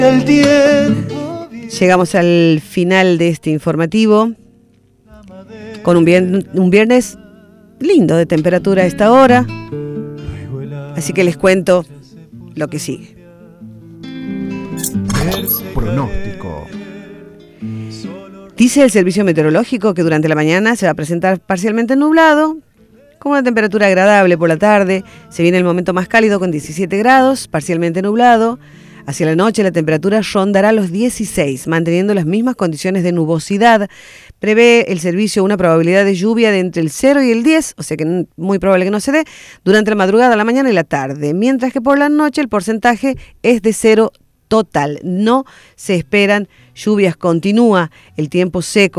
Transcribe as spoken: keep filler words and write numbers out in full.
El tiempo. Llegamos al final de este informativo con un viernes, un viernes lindo de temperatura a esta hora. Así que les cuento lo que sigue. Pronóstico. Dice el servicio meteorológico que durante la mañana se va a presentar parcialmente nublado, con una temperatura agradable por la tarde. Se viene el momento más cálido con diecisiete grados, parcialmente nublado. Hacia la noche la temperatura rondará los dieciséis, manteniendo las mismas condiciones de nubosidad. Prevé el servicio una probabilidad de lluvia de entre el cero y el diez, o sea que muy probable que no se dé, durante la madrugada, la mañana y la tarde. Mientras que por la noche el porcentaje es de cero total. No se esperan lluvias, continúa el tiempo seco.